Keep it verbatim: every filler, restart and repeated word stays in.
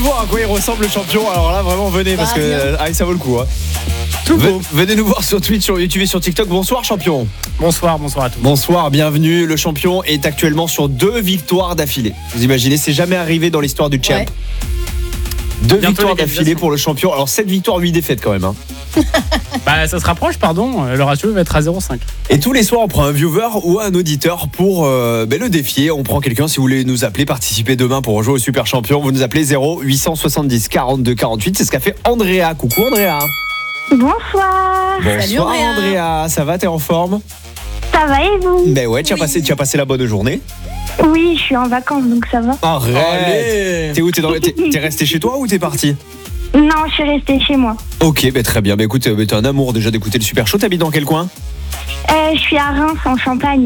voir à quoi il ressemble le champion. Alors là, vraiment, venez parce Bah, que bien. euh, ah, ça vaut le coup. Hein. Tout Ve- beau. venez nous voir sur Twitch, sur YouTube et sur TikTok. Bonsoir, champion. Bonsoir, bonsoir à tous. Bonsoir, bienvenue. Le champion est actuellement sur deux victoires d'affilée. Vous imaginez, c'est jamais arrivé dans l'histoire du champ. Ouais. Deux Bientôt victoires l'égalisation. d'affilée pour le champion. Alors sept victoires, huit défaites quand même. Hein. Bah, ça se rapproche, pardon. Le ratio va être à zéro virgule cinq. Et tous les soirs, on prend un viewer ou un auditeur pour euh, ben, le défier. On prend quelqu'un, si vous voulez nous appeler, participer demain pour jouer au Super Champion. Vous nous appelez zéro huit cent soixante-dix quarante-deux quarante-huit. C'est ce qu'a fait Andrea. Coucou Andrea. Bonsoir, Salut, Bonsoir Andrea. Andrea. Ça va, t'es en forme? ça va et vous? Ben ouais, tu as, Oui. passé, tu as passé la bonne journée. Oui, je suis en vacances donc ça va. Arrête. Allez. T'es où? T'es, dans- t'es- t'es resté chez toi ou t'es parti? Non, je suis restée chez moi. Ok, ben très bien. Ben écoute, euh, ben, t'as un amour déjà d'écouter le Super Show. T'habites dans quel coin? Euh, je suis à Reims en Champagne.